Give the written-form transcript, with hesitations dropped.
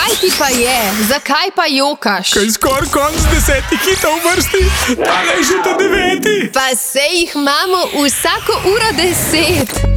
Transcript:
Kaj ti pa je? Zakaj pa jokaš? Kaj skoraj konc 10 hitov vrsti, tale je že to 9. Pa sej jih imamo vsako uro 10.